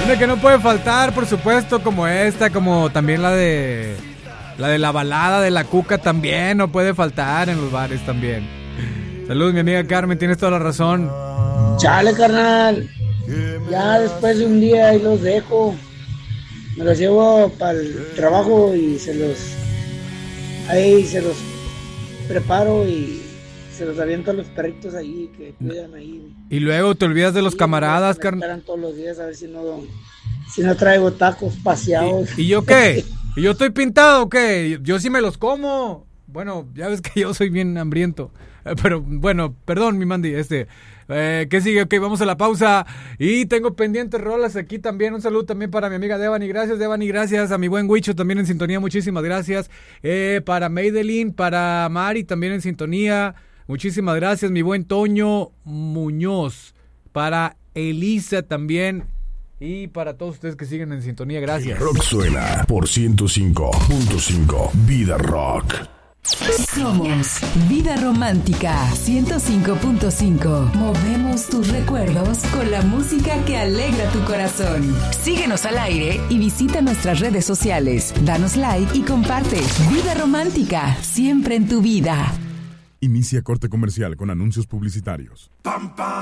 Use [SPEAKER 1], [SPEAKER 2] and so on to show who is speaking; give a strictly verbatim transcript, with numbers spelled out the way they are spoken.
[SPEAKER 1] Una que no puede faltar, por supuesto, como esta, como también la de la de la balada de la Cuca también no puede faltar en los bares también. Saludos, mi amiga Carmen, tienes toda la razón.
[SPEAKER 2] Chale, carnal. Ya después de un día ahí los dejo. Me los llevo para el trabajo y se los ahí se los preparo y se los aviento a los perritos ahí que cuidan ahí.
[SPEAKER 1] Y luego te olvidas de los
[SPEAKER 2] sí,
[SPEAKER 1] camaradas,
[SPEAKER 2] carnal. Me esperan todos los días a ver si no si no traigo tacos paseados.
[SPEAKER 1] ¿Y, y yo qué? ¿Y yo estoy pintado o qué? Yo sí me los como. Bueno, ya ves que yo soy bien hambriento. Eh, pero bueno, perdón, mi Mandy, este... Eh, ¿Qué sigue? Ok, vamos a la pausa. Y tengo pendientes rolas aquí también. Un saludo también para mi amiga Devani. Gracias, Devani. Gracias a mi buen Huicho también en sintonía. Muchísimas gracias. Eh, para Maydelin, para Mari también en sintonía. Muchísimas gracias. Mi buen Toño Muñoz. Para Elisa también. Y para todos ustedes que siguen en sintonía. Gracias.
[SPEAKER 3] Rock suena por ciento cinco punto cinco Vida Rock.
[SPEAKER 4] Somos Vida Romántica ciento cinco punto cinco. Movemos tus recuerdos con la música que alegra tu corazón. Síguenos al aire y visita nuestras redes sociales. Danos like y comparte. Vida Romántica, siempre en tu vida.
[SPEAKER 3] Inicia corte comercial con anuncios publicitarios.
[SPEAKER 5] Pam, pam.